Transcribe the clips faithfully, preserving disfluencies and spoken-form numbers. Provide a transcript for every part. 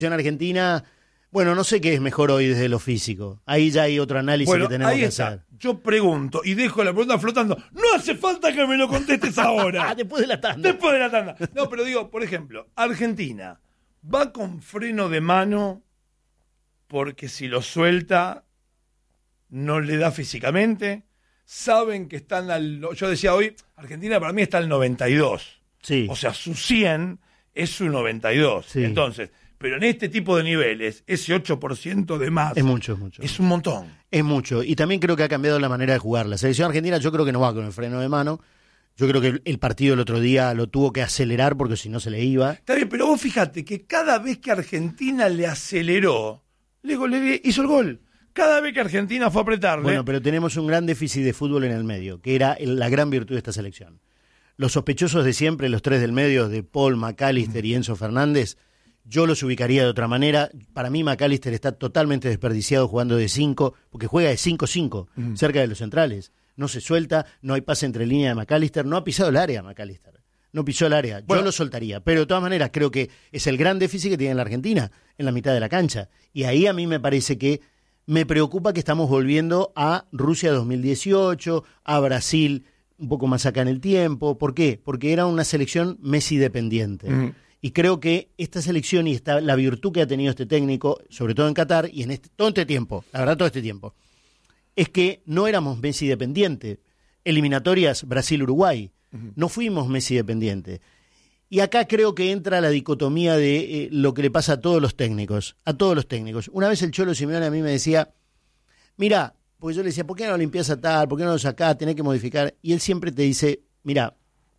En Argentina, bueno, no sé qué es mejor hoy desde lo físico. Ahí ya hay otro análisis bueno, que tenemos ahí que está. hacer. Yo pregunto y dejo la pregunta flotando. No hace falta que me lo contestes ahora. Después de la tanda. Después de la tanda. No, pero digo, por ejemplo, Argentina va con freno de mano porque si lo suelta no le da físicamente. Saben que están al... Yo decía hoy, Argentina para mí está al noventa y dos. Sí. O sea, su cien es su noventa y dos. Sí. Entonces... Pero en este tipo de niveles, ese ocho por ciento de más... Es mucho, es mucho. Es un montón. Es mucho. Y también creo que ha cambiado la manera de jugar. La selección argentina yo creo que no va con el freno de mano. Yo creo que el partido el otro día lo tuvo que acelerar porque si no se le iba. Está bien, pero vos fíjate que cada vez que Argentina le aceleró, le, le hizo el gol. Cada vez que Argentina fue a apretarle... Bueno, pero tenemos un gran déficit de fútbol en el medio, que era la gran virtud de esta selección. Los sospechosos de siempre, los tres del medio, de Paul, McAllister y Enzo Fernández... Yo los ubicaría de otra manera. Para mí McAllister está totalmente desperdiciado jugando de cinco, porque juega de cinco cinco, mm. cerca de los centrales. No se suelta, no hay pase entre línea de McAllister, no ha pisado el área McAllister. No pisó el área, bueno, yo lo soltaría. Pero de todas maneras creo que es el gran déficit que tiene la Argentina, en la mitad de la cancha. Y ahí a mí me parece que me preocupa que estamos volviendo a Rusia dos mil dieciocho, a Brasil un poco más acá en el tiempo. ¿Por qué? Porque era una selección Messi dependiente. Mm. Y creo que esta selección y esta, la virtud que ha tenido este técnico, sobre todo en Qatar y en este, todo este tiempo, la verdad todo este tiempo, es que no éramos Messi dependiente. Eliminatorias Brasil-Uruguay, uh-huh. no fuimos Messi dependiente. Y acá creo que entra la dicotomía de eh, lo que le pasa a todos los técnicos, a todos los técnicos. Una vez el Cholo Simeone a mí me decía, mira, porque yo le decía, ¿por qué no lo limpias a tal? ¿Por qué no lo sacás? Tenés que modificar. Y él siempre te dice, mira,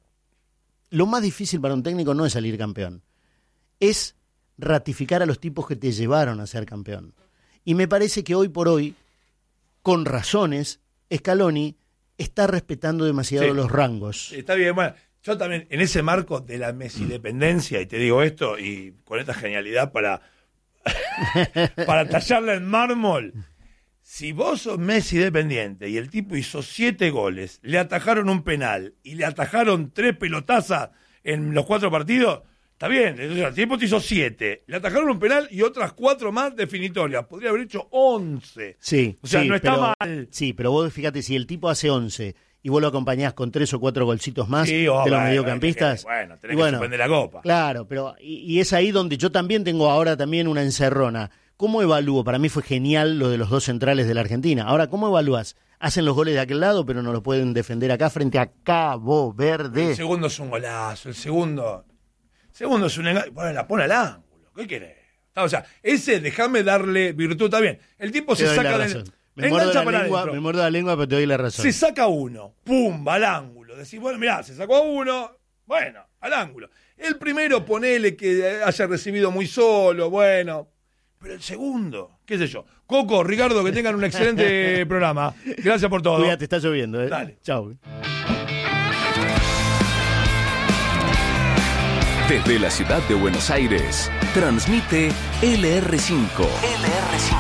lo más difícil para un técnico no es salir campeón, es ratificar a los tipos que te llevaron a ser campeón. Y me parece que hoy por hoy, con razones, Scaloni está respetando demasiado sí. los rangos. Está bien, bueno, yo también, en ese marco de la Messi-dependencia, y te digo esto, y con esta genialidad para, para tallarla en mármol, si vos sos Messi dependiente y el tipo hizo siete goles, le atajaron un penal y le atajaron tres pelotazas en los cuatro partidos, está bien, el tipo te hizo siete, le atajaron un penal y otras cuatro más definitorias, podría haber hecho once. Sí, o sea, sí, no está pero, mal. Sí, pero vos fíjate, si el tipo hace once y vos lo acompañás con tres o cuatro golcitos más sí, oh, de los bueno, mediocampistas. Que, bueno, tenés bueno, que suspender la copa. Claro, pero y, y es ahí donde yo también tengo ahora también una encerrona. ¿Cómo evalúo? Para mí fue genial lo de los dos centrales de la Argentina. Ahora, ¿cómo evalúas? Hacen los goles de aquel lado, pero no los pueden defender acá frente a Cabo Verde. El segundo es un golazo, el segundo... El segundo es un engaño. Bueno, la pone al ángulo. ¿Qué querés? O sea, ese, déjame darle virtud también. El tipo se saca del... Me muerdo, la lengua, me muerdo la lengua, pero te doy la razón. Se saca uno, pum, al ángulo. Decís, bueno, mirá, se sacó a uno, bueno, al ángulo. El primero, ponele que haya recibido muy solo, bueno... Pero el segundo, qué sé yo. Coco, Ricardo, que tengan un excelente programa. Gracias por todo. Cuídate, está lloviendo. ¿eh? Dale. Chau. Desde la ciudad de Buenos Aires, transmite L R cinco. L R cinco.